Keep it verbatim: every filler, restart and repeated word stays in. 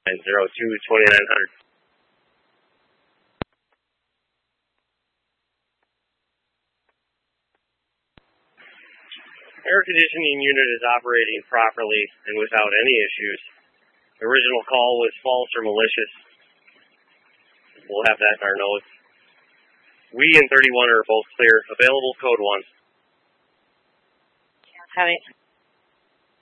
zero two twenty-nine hundred. Air conditioning unit is operating properly and without any issues. The original call was false or malicious. We'll have that in our notes. We and thirty-one are both clear. Available code one. Have it.